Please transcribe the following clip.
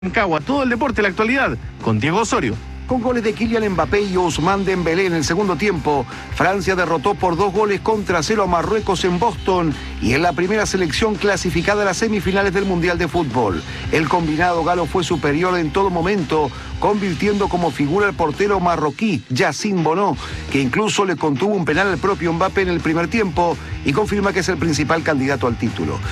Rancagua, todo el deporte de la actualidad, con Diego Osorio. Con goles de Kylian Mbappé y Ousmane Dembélé en el segundo tiempo, Francia derrotó por 2-0 a Marruecos en Boston y es la primera selección clasificada a las semifinales del Mundial de Fútbol. El combinado galo fue superior en todo momento, convirtiendo como figura al portero marroquí, Yassine Bounou, que incluso le contuvo un penal al propio Mbappé en el primer tiempo y confirma que es el principal candidato al título.